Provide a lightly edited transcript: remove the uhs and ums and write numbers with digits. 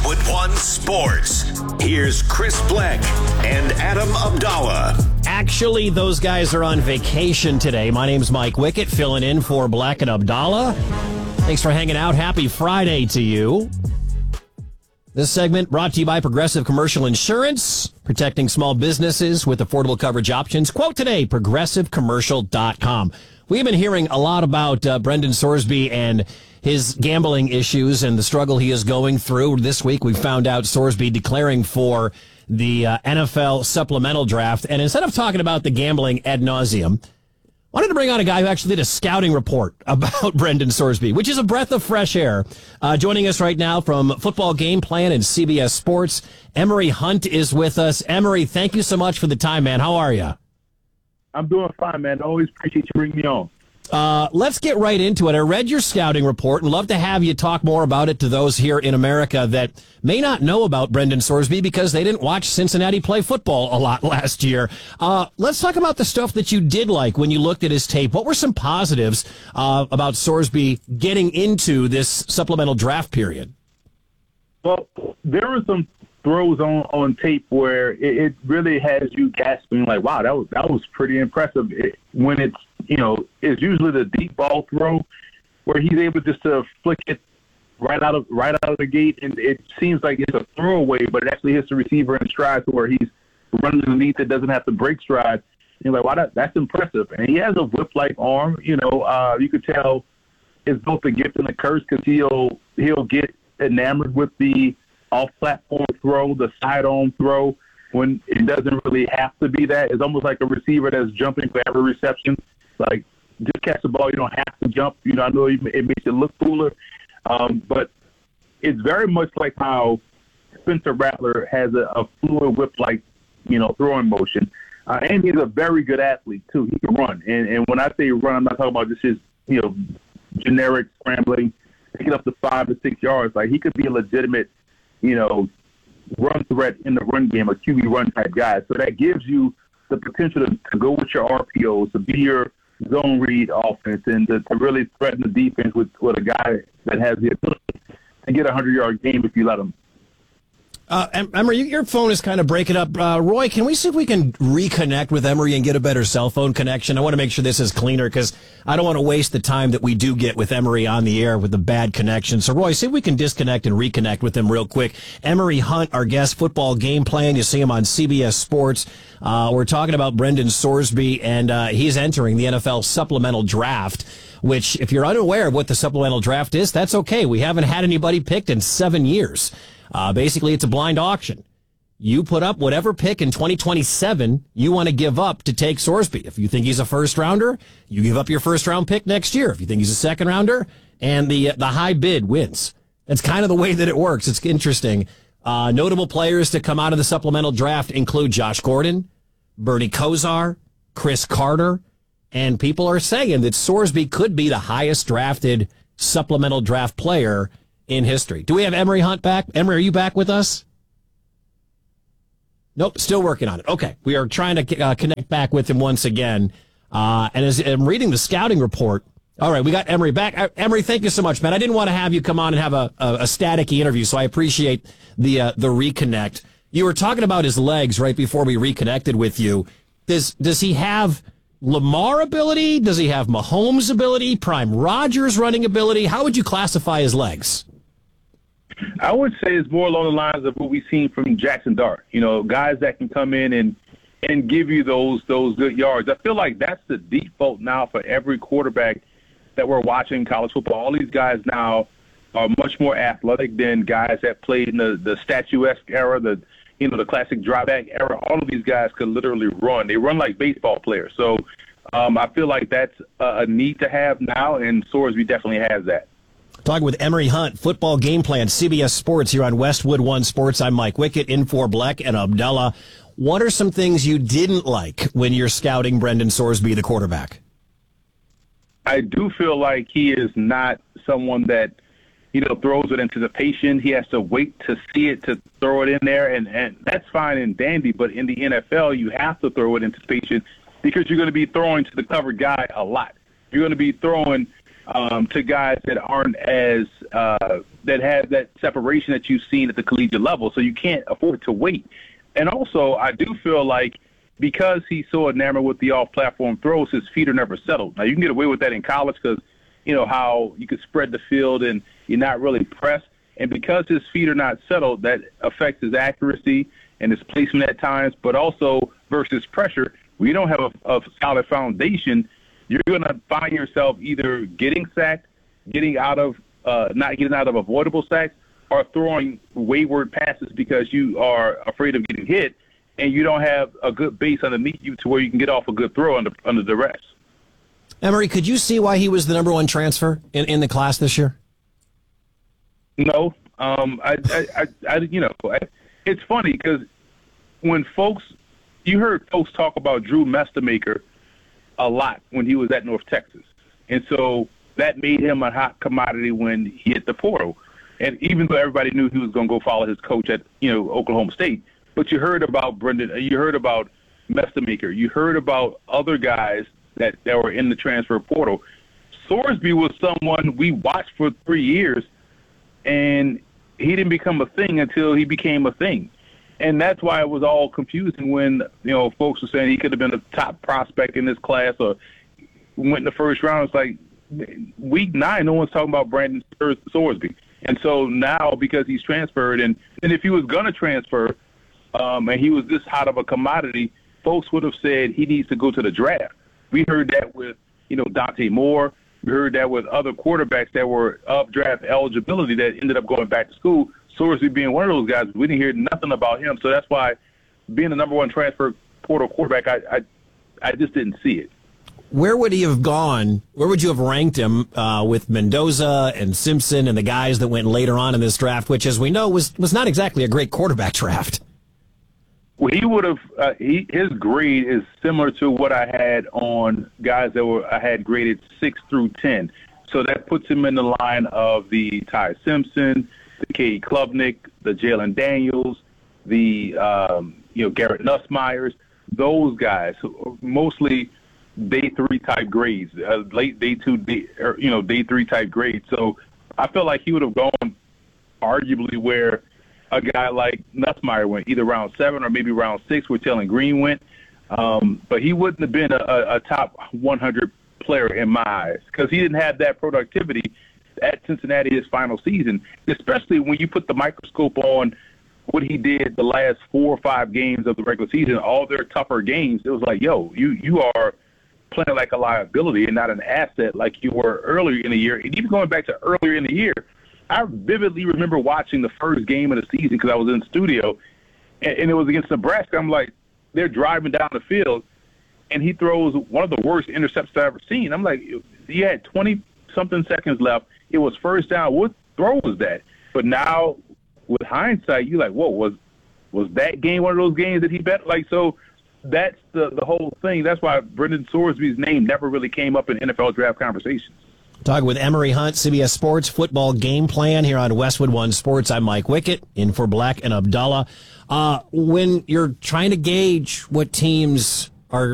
Westwood One Sports. Here's Chris Black and Adam Abdallah. Actually, those guys are on vacation today. My name's Mike Wickett, filling in for Black and Abdallah. Thanks for hanging out. Happy Friday to you. This segment brought to you by Progressive Commercial Insurance, protecting small businesses with affordable coverage options. Quote today, progressivecommercial.com. We've been hearing a lot about Brendan Sorsby and his gambling issues and the struggle he is going through. This week, we found out Sorsby declaring for the NFL supplemental draft. And instead of talking about the gambling ad nauseum, wanted to bring on a guy who actually did a scouting report about Brendan Sorsby, which is a breath of fresh air. Joining us right now from Football Game Plan and CBS Sports, Emory Hunt is with us. Emory, thank you so much for the time, man. How are you? I'm doing fine, man. Always appreciate you bringing me on. Let's get right into it. I read your scouting report and love to have you talk more about it to those here in America that may not know about Brendan Sorsby because they didn't watch Cincinnati play football a lot last year. Let's talk about the stuff that you did like when you looked at his tape. What were some positives about Sorsby getting into this supplemental draft period? Well, there were some throws on tape where it really has you gasping like, wow, that was pretty impressive. When it's, it's usually the deep ball throw where he's able just to flick it right out of the gate, and it seems like it's a throwaway, but it actually hits the receiver in stride to where he's running underneath it, doesn't have to break stride. And you're like, wow, that's impressive. And he has a whip-like arm. You could tell it's both a gift and a curse because he'll get enamored with the off-platform throw, the side-on throw, when it doesn't really have to be that. It's almost like a receiver that's jumping for every reception. Like, just catch the ball. You don't have to jump. I know it makes it look cooler. But it's very much like how Spencer Rattler has a fluid whip-like, throwing motion. And he's a very good athlete, too. He can run. And when I say run, I'm not talking about just his, generic scrambling, picking up to 5 to 6 yards. Like, he could be a legitimate, run threat in the run game, a QB run type guy. So that gives you the potential to go with your RPOs, to be your zone read offense, and to really threaten the defense with a guy that has the ability to get a 100-yard game if you let him. Emory, your phone is kind of breaking up. Roy, can we see if we can reconnect with Emory and get a better cell phone connection? I want to make sure this is cleaner because I don't want to waste the time that we do get with Emory on the air with the bad connection. So, Roy, see if we can disconnect and reconnect with him real quick. Emory Hunt, our guest, Football Game Plan. You see him on CBS Sports. We're talking about Brendan Sorsby, and he's entering the NFL supplemental draft, which, if you're unaware of what the supplemental draft is, that's okay. We haven't had anybody picked in 7 years. Basically, it's a blind auction. You put up whatever pick in 2027 you want to give up to take Sorsby. If you think he's a first-rounder, you give up your first-round pick next year. If you think he's a second-rounder, and the high bid wins. That's kind of the way that it works. It's interesting. Notable players to come out of the supplemental draft include Josh Gordon, Bernie Kosar, Chris Carter, and people are saying that Sorsby could be the highest-drafted supplemental draft player in history. Do we have Emory Hunt back? Emory, are you back with us? Nope, still working on it. Okay, we are trying to connect back with him once again. And as I'm reading the scouting report, all right, we got Emory back. Emory, thank you so much, man. I didn't want to have you come on and have a staticky interview, so I appreciate the reconnect. You were talking about his legs right before we reconnected with you. Does he have Lamar ability? Does he have Mahomes ability? Prime Rodgers running ability? How would you classify his legs? I would say it's more along the lines of what we've seen from Jackson Dart. Guys that can come in and give you those good yards. I feel like that's the default now for every quarterback that we're watching in college football. All these guys now are much more athletic than guys that played in the statuesque era, the classic drawback era. All of these guys could literally run. They run like baseball players. So I feel like that's a need to have now, and Sorsby definitely has that. Talking with Emory Hunt, Football Game Plan, CBS Sports here on Westwood One Sports. I'm Mike Wickett, in for Black and Abdallah. What are some things you didn't like when you're scouting Brendan Sorsby, the quarterback? I do feel like he is not someone that, throws with anticipation. He has to wait to see it to throw it in there, and that's fine and dandy. But in the NFL, you have to throw it in anticipation because you're going to be throwing to the covered guy a lot. You're going to be throwing to guys that aren't as that have that separation that you've seen at the collegiate level, so you can't afford to wait. And also, I do feel like because he's so enamored with the off-platform throws, his feet are never settled. Now, you can get away with that in college because, you know, how you could spread the field and you're not really pressed. And because his feet are not settled, that affects his accuracy and his placement at times, but also versus pressure. When you don't have a solid foundation, you're going to find yourself either getting sacked, not getting out of avoidable sacks, or throwing wayward passes because you are afraid of getting hit, and you don't have a good base underneath you to where you can get off a good throw under duress. Emory, could you see why he was the number one transfer in the class this year? No. It's funny because when you heard folks talk about Drew Mestemaker a lot when he was at North Texas. And so that made him a hot commodity when he hit the portal. And even though everybody knew he was going to go follow his coach at, Oklahoma State, but you heard about Brendan, you heard about Mestemaker, you heard about other guys that were in the transfer portal. Sorsby was someone we watched for 3 years, and he didn't become a thing until he became a thing. And that's why it was all confusing when, folks were saying he could have been a top prospect in this class or went in the first round. It's like week 9, no one's talking about Brandon Sorsby. And so now because he's transferred, and if he was going to transfer and he was this hot of a commodity, folks would have said he needs to go to the draft. We heard that with, Dante Moore. We heard that with other quarterbacks that were of draft eligibility that ended up going back to school. Sorsby being one of those guys, we didn't hear nothing about him. So that's why being the number one transfer portal quarterback, I just didn't see it. Where would he have gone? Where would you have ranked him with Mendoza and Simpson and the guys that went later on in this draft, which, as we know, was not exactly a great quarterback draft? Well, he would have. His grade is similar to what I had on guys I had graded 6 through 10. So that puts him in the line of the Ty Simpson, the Cade Klubnik, the Jalen Daniels, the Garrett Nussmeyers. Those guys, mostly day 3 type grades, late day 2, day 3 type grades. So I felt like he would have gone arguably where a guy like Nussmeier went, either round 7 or maybe round 6 where Taylon Green went. But he wouldn't have been a top 100 player in my eyes because he didn't have that productivity at Cincinnati his final season, especially when you put the microscope on what he did the last 4 or 5 games of the regular season, all their tougher games. It was like, yo, you are playing like a liability and not an asset like you were earlier in the year. And even going back to earlier in the year, I vividly remember watching the first game of the season because I was in the studio, and it was against Nebraska. I'm like, they're driving down the field, and he throws one of the worst intercepts I've ever seen. I'm like, he had 20-something seconds left. It was first down. What throw was that? But now, with hindsight, you're like, whoa, was that game one of those games that he bet? Like, so that's the whole thing. That's why Brendan Sorsby's name never really came up in NFL draft conversations. Talking with Emory Hunt, CBS Sports Football Game Plan here on Westwood One Sports. I'm Mike Wickett, in for Black and Abdallah. When you're trying to gauge what teams